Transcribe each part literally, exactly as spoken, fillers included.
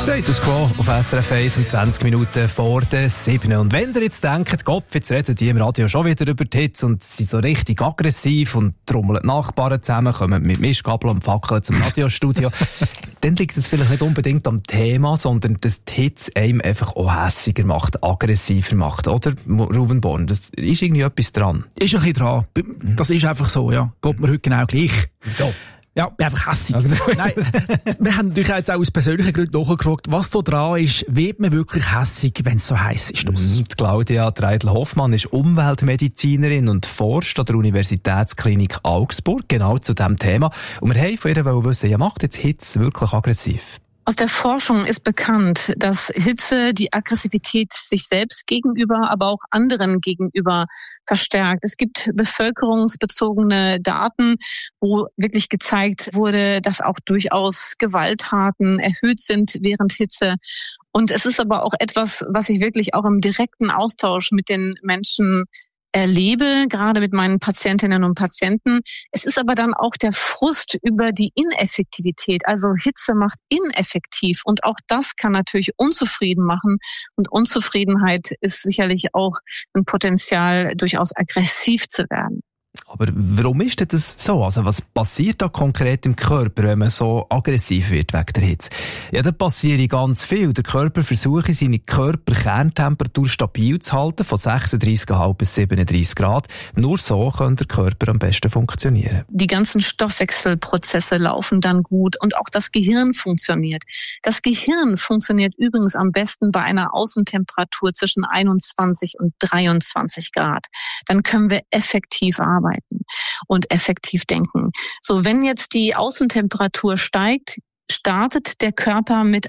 Status Quo auf S R F eins um zwanzig Minuten vor der sieben. Und wenn ihr jetzt denkt, Gott, jetzt reden die im Radio schon wieder über die Hitze und sind so richtig aggressiv und trommeln die Nachbarn zusammen, kommen mit Mischkabel und Fackeln zum Radiostudio, dann liegt das vielleicht nicht unbedingt am Thema, sondern dass die Hitze einem einfach auch hässiger macht, aggressiver macht, oder? Ruben Born, das ist irgendwie etwas dran. Ist ein bisschen dran. Das ist einfach so, ja. Geht mir heute genau gleich. Wieso? Ja, bin einfach hässig. Nein, wir haben natürlich jetzt auch aus persönlichen Gründen nachgefragt, was da dran ist, wird man wirklich hässig, wenn es so heiß ist. Mhm. Claudia Treidl-Hoffmann ist Umweltmedizinerin und forscht an der Universitätsklinik Augsburg genau zu diesem Thema. Und wir haben von ihr wissen, ja, macht jetzt Hitze wirklich aggressiv? Aus der Forschung ist bekannt, dass Hitze die Aggressivität sich selbst gegenüber, aber auch anderen gegenüber verstärkt. Es gibt bevölkerungsbezogene Daten, wo wirklich gezeigt wurde, dass auch durchaus Gewalttaten erhöht sind während Hitze. Und es ist aber auch etwas, was ich wirklich auch im direkten Austausch mit den Menschen erlebe, gerade mit meinen Patientinnen und Patienten. Es ist aber dann auch der Frust über die Ineffektivität. Also Hitze macht ineffektiv und auch das kann natürlich unzufrieden machen. Und Unzufriedenheit ist sicherlich auch ein Potenzial, durchaus aggressiv zu werden. Aber warum ist denn das so? Also was passiert da konkret im Körper, wenn man so aggressiv wird wegen der Hitze? Ja, da passiert ganz viel. Der Körper versucht, seine Körperkerntemperatur stabil zu halten, von sechsunddreissig Komma fünf bis siebenunddreissig Grad. Nur so kann der Körper am besten funktionieren. Die ganzen Stoffwechselprozesse laufen dann gut und auch das Gehirn funktioniert. Das Gehirn funktioniert übrigens am besten bei einer Außentemperatur zwischen einundzwanzig und dreiundzwanzig Grad. Dann können wir effektiv arbeiten und effektiv denken. So, wenn jetzt die Außentemperatur steigt, startet der Körper mit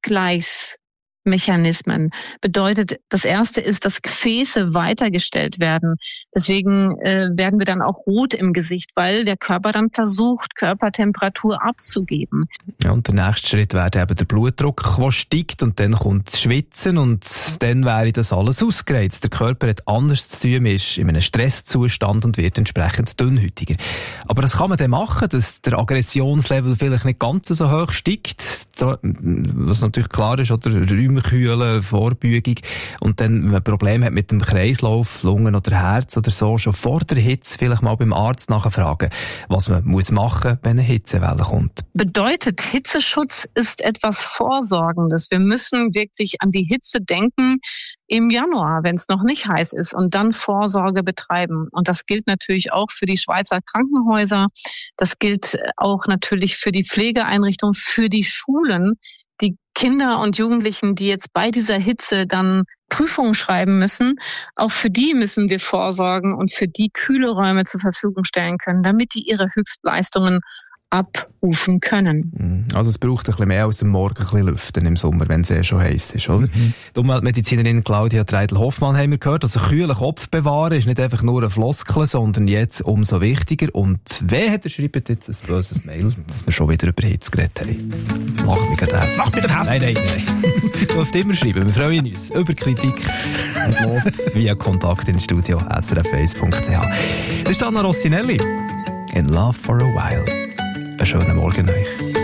Ausgleichsmechanismen. Bedeutet, das erste ist, dass Gefäße weitergestellt werden. Deswegen äh, werden wir dann auch rot im Gesicht, weil der Körper dann versucht, Körpertemperatur abzugeben. Ja, und der nächste Schritt wäre eben der Blutdruck, der steigt und dann kommt das Schwitzen und dann wäre das alles ausgereizt. Der Körper hat anders zu tun, ist in einem Stresszustand und wird entsprechend dünnhäutiger. Aber das kann man dann machen, dass der Aggressionslevel vielleicht nicht ganz so hoch steigt, was natürlich klar ist, oder Räume kühlen, Vorbeugung und dann, wenn man Probleme hat mit dem Kreislauf, Lungen oder Herz oder so, schon vor der Hitze vielleicht mal beim Arzt nachfragen, was man muss machen, wenn eine Hitzewelle kommt. Bedeutet, Hitzeschutz ist etwas Vorsorgendes. Wir müssen wirklich an die Hitze denken im Januar, wenn es noch nicht heiß ist und dann Vorsorge betreiben. Und das gilt natürlich auch für die Schweizer Krankenhäuser. Das gilt auch natürlich für die Pflegeeinrichtungen, für die Schulen. Die Kinder und Jugendlichen, die jetzt bei dieser Hitze dann Prüfungen schreiben müssen, auch für die müssen wir vorsorgen und für die kühle Räume zur Verfügung stellen können, damit die ihre Höchstleistungen abrufen können. Also es braucht ein bisschen mehr als am Morgen ein bisschen Lüften im Sommer, wenn es eh schon heiß ist, oder? Mhm. Die Umweltmedizinerin Claudia Treidl-Hoffmann haben wir gehört. Also kühlen Kopf bewahren ist nicht einfach nur ein Floskel, sondern jetzt umso wichtiger. Und wer hat schreibt jetzt ein böses Mail, dass wir schon wieder über Hitze geredet haben? Mach mich gerade Hass. Mach mich gerade Hass. Nein, nein, nein. Du darfst immer schreiben. Wir freuen uns über Kritik und Lob via Kontakt ins Studio s r f eins punkt c h. Das ist Anna Rossinelli. In Love for a While. Einen schönen Morgen euch.